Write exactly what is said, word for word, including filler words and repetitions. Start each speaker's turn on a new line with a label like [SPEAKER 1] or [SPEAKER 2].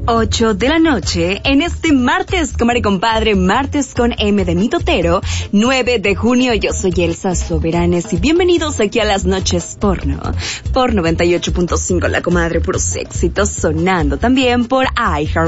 [SPEAKER 1] ocho de la noche, en este martes, comadre y compadre, martes con M de mitotero, nueve de junio. Yo soy Elsa Soberanes y bienvenidos aquí a las noches porno, por noventa y ocho punto cinco, la comadre, puros éxitos sonando también por iHeart